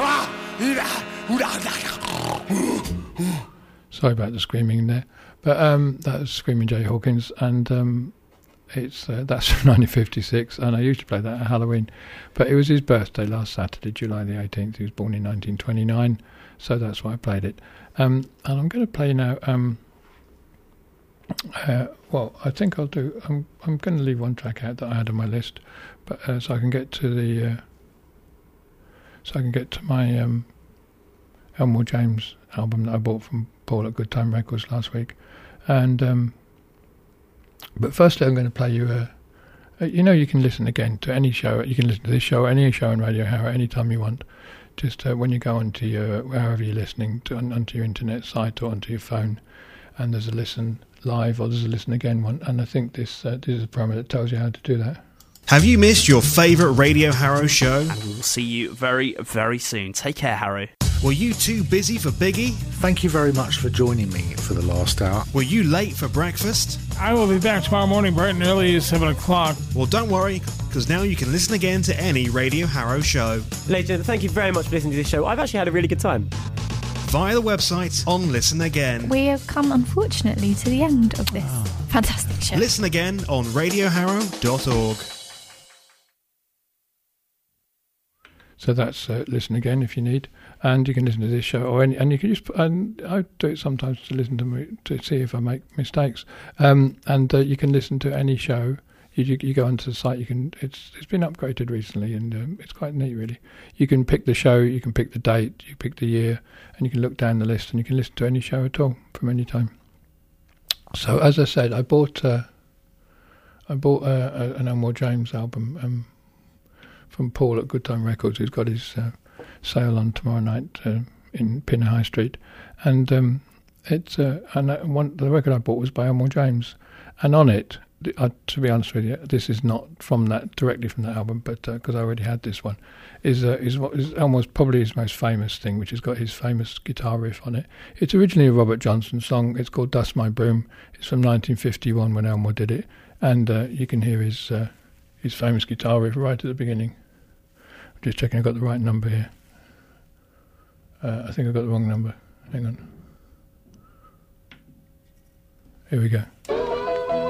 Sorry about the screaming there, but that was Screaming Jay Hawkins, and it's that's from 1956, and I used to play that at Halloween, but it was his birthday last Saturday, July the 18th. He was born in 1929, so that's why I played it. And I'm going to play now. Well, I think I'll do. I'm going to leave one track out that I had on my list, but so I can get to my Elmore James album that I bought from Paul at Good Time Records last week, and but firstly I'm going to play you you can listen again to any show. You can listen to this show, any show on Radio Harrow, any time you want. Just when you go onto your wherever you're listening to, onto your internet site or onto your phone, and there's a listen live or there's a listen again one, and I think this is a promo that tells you how to do that. Have you missed your favourite Radio Harrow show? And we will see you very, very soon. Take care, Harrow. Were you too busy for Biggie? Thank you very much for joining me for the last hour. Were you late for breakfast? I will be back tomorrow morning bright and early at 7 o'clock. Well, don't worry, because now you can listen again to any Radio Harrow show. Legend, thank you very much for listening to this show. I've actually had a really good time. Via the website on Listen Again. We have come, unfortunately, to the end of this fantastic show. Listen again on radioharrow.org. So that's listen again if you need, and you can listen to this show or any, and you can just. And I do it sometimes to listen to me to see if I make mistakes, and you can listen to any show. You go onto the site. You can. It's been upgraded recently, and it's quite neat, really. You can pick the show. You can pick the date. You pick the year, and you can look down the list, and you can listen to any show at all from any time. So as I said, I bought an Elmore James album. From Paul at Good Time Records, who's got his sale on tomorrow night in Pinner High Street, and the record I bought was by Elmore James, and on it, to be honest with you, this is not directly from that album, but because I already had this one, is what is Elmore's probably his most famous thing, which has got his famous guitar riff on it. It's originally a Robert Johnson song. It's called "Dust My Broom." It's from 1951 when Elmore did it, and you can hear his famous guitar riff right at the beginning. Just checking I've got the right number here. I think I've got the wrong number. Hang on. Here we go.